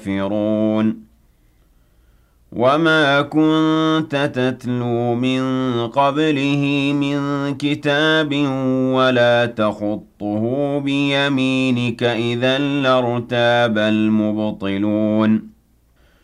كافرون وما كنت تتلو من قبله من كتاب ولا تخطه بيمينك إذا لارتاب المبطلون